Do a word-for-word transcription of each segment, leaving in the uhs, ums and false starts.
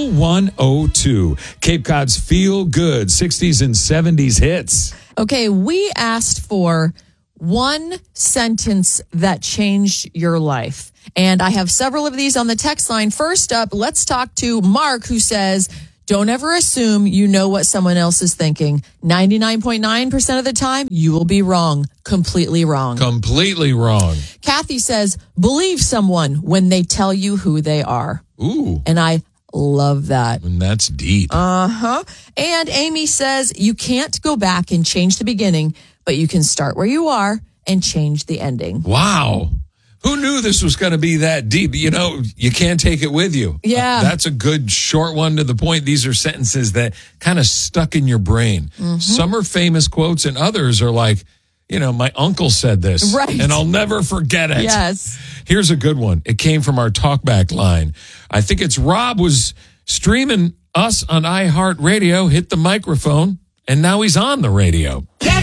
Channel one oh two, Cape Cod's feel good sixties and seventies hits. Okay, we asked for one sentence that changed your life. And I have several of these on the text line. First up, let's talk to Mark, who says, don't ever assume you know what someone else is thinking. ninety-nine point nine percent of the time, you will be wrong. Completely wrong. Completely wrong. Kathy says, believe someone when they tell you who they are. Ooh. And I love that. And that's deep. Uh-huh. And Amy says, you can't go back and change the beginning, but you can start where you are and change the ending. Wow. Who knew this was going to be that deep? You know, you can't take it with you. Yeah. Uh, that's a good short one to the point. These are sentences that kind of stuck in your brain. Mm-hmm. Some are famous quotes and others are like, you know, my uncle said this. Right. And I'll never forget it. Yes. Here's a good one. It came from our talkback line. I think it's Rob was streaming us on iHeartRadio, hit the microphone, and now he's on the radio.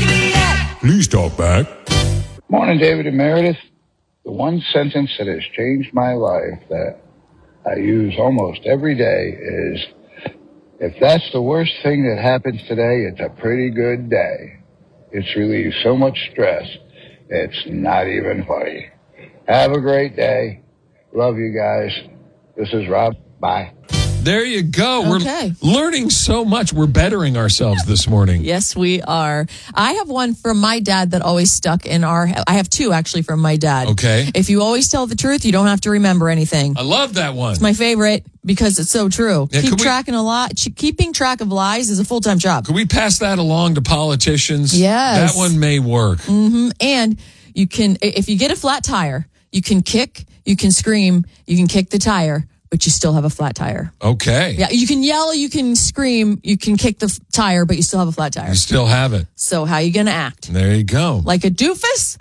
Please talk back. Morning, David and Meredith. The one sentence that has changed my life that I use almost every day is, if that's the worst thing that happens today, it's a pretty good day. It's relieved so much stress, it's not even funny. Have a great day. Love you guys. This is Rob. Bye. There you go. Okay. We're learning so much. We're bettering ourselves this morning. Yes, we are. I have one from my dad that always stuck in our... I have two, actually, from my dad. Okay. If you always tell the truth, you don't have to remember anything. I love that one. It's my favorite because it's so true. Yeah, Keep we, tracking a lot. Keeping track of lies is a full-time job. Could we pass that along to politicians? Yes. That one may work. Mm-hmm. And you can, if you get a flat tire, you can kick, you can scream, you can kick the tire, but you still have a flat tire. Okay. Yeah, you can yell, you can scream, you can kick the f- tire, but you still have a flat tire. You still have it. So how you going to act? There you go. Like a doofus?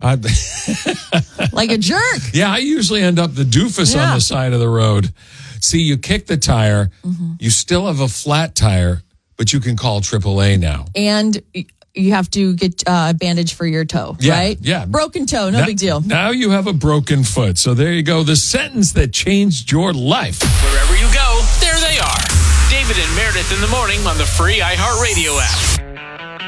I, Like a jerk? Yeah, I usually end up the doofus Yeah. on the side of the road. See, you kick the tire, mm-hmm. you still have a flat tire, but you can call triple A now. And you have to get uh, a bandage for your toe, yeah, right? Yeah. Broken toe, no now, big deal. Now you have a broken foot. So there you go. The sentence that changed your life. Wherever you go, there they are. David and Meredith in the morning on the free iHeartRadio app.